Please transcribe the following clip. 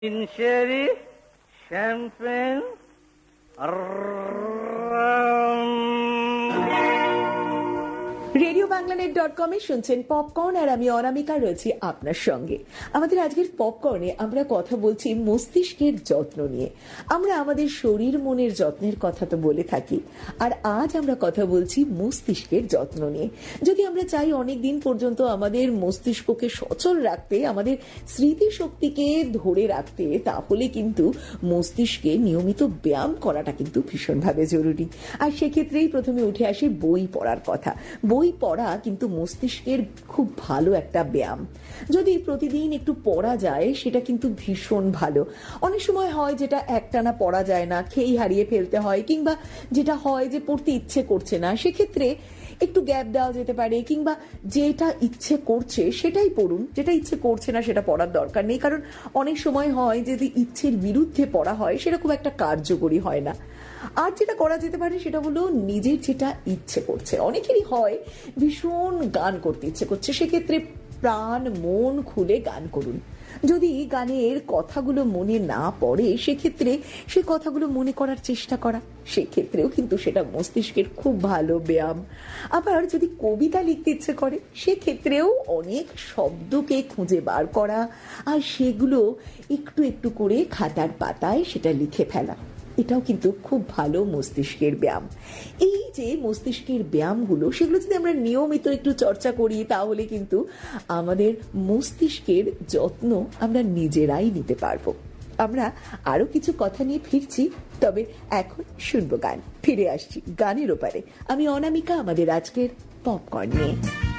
In sherry, champagne, radio বাংলানেট.কম শুনছেন popcorn, আর আমি অনামিকা রয়েছি আপনার সঙ্গে। আমাদের আজকের পপকর্নে আমরা কথা বলছি মস্তিষ্কের যত্ন নিয়ে। আমরা আমাদের শরীর মনের যত্নের কথা তো বলে থাকি, আর আজ আমরা কথা বলছি মস্তিষ্কের যত্ন নিয়ে। যদি আমরা চাই অনেক দিন পর্যন্ত আমাদের মস্তিষ্ককে সচল রাখতে, আমাদের স্মৃতিশক্তিকে ধরে রাখতে, তাহলে কিন্তু মস্তিষ্কে নিয়মিত ব্যায়াম করাটা কিন্তু ভীষণভাবে জরুরি। আর সেক্ষেত্রেই প্রথমে উঠে আসে বই পড়ার কথা। বই পড়া কিন্তু মস্তিষ্কের খুব ভালো একটা ব্যায়াম। যদি প্রতিদিন একটু পড়া যায় সেটা কিন্তু ভীষণ ভালো। অনেক সময় হয় যেটা একটানা পড়া যায় না, খেয়েই হারিয়ে ফেলতে হয়, কিংবা যেটা হয় যে পড়তে ইচ্ছে করছে না, সেক্ষেত্রে একটু গ্যাপ দেওয়া যেতে পারে, কিংবা যেটা ইচ্ছে করছে সেটাই পড়ুন, যেটা ইচ্ছে করছে না সেটা পড়ার দরকার নেই। কারণ অনেক সময় হয় যদি ইচ্ছের বিরুদ্ধে পড়া হয় সেটা খুব একটা কার্যকরী হয় না। আর যেটা করা যেতে পারে সেটা হলো নিজের যেটা ইচ্ছে করছে। অনেকেরই হয় ভীষণ গান করতে ইচ্ছে করছে, সেক্ষেত্রে প্রাণ মন খুলে গান করুন। যদি গানের কথাগুলো মনে না পড়ে সেক্ষেত্রে সে কথাগুলো মনে করার চেষ্টা করা, সেক্ষেত্রেও কিন্তু সেটা মস্তিষ্কের খুব ভালো ব্যায়াম। আবার যদি কবিতা লিখতে ইচ্ছে করে সেক্ষেত্রেও অনেক শব্দকে খুঁজে বার করা আর সেগুলো একটু একটু করে খাতার পাতায় সেটা লিখে ফেলা, এটাও কিন্তু খুব ভালো মস্তিষ্কের ব্যায়াম। এই যে মস্তিষ্কের ব্যায়ামগুলো, সেগুলো যদি আমরা নিয়মিত একটু চর্চা করি তাহলে কিন্তু আমাদের মস্তিষ্কের যত্ন আমরা নিজেরাই নিতে পারবো। আমরা আরো কিছু কথা নিয়ে ফিরছি, তবে এখন শুনবো গান। ফিরে আসছি গানের ওপারে। আমি অনামিকা, আমাদের আজকের পপকর্ন নিয়ে।